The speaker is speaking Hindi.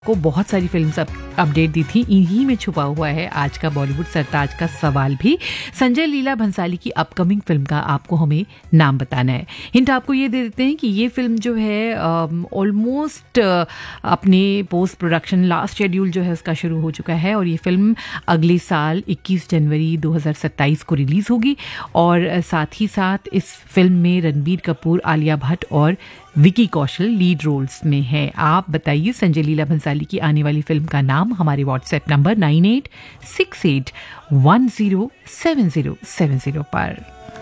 को बहुत सारी फिल्म्स अपडेट दी थी, इन्हीं में छुपा हुआ है आज का बॉलीवुड सरताज का सवाल भी। संजय लीला भंसाली की अपकमिंग फिल्म का आपको हमें नाम बताना है। हिंट आपको ये दे देते हैं कि ये फिल्म जो है ऑलमोस्ट अपने पोस्ट प्रोडक्शन लास्ट शेड्यूल जो है उसका शुरू हो चुका है और ये फिल्म अगले साल 21 जनवरी 2027 को रिलीज होगी। और साथ ही साथ इस फिल्म में रणबीर कपूर, आलिया भट्ट और विकी कौशल लीड रोल्स में है। आप बताइए संजय लीला भंसाली की आने वाली फिल्म का नाम हमारे व्हाट्सएप नंबर 9868107070 पर।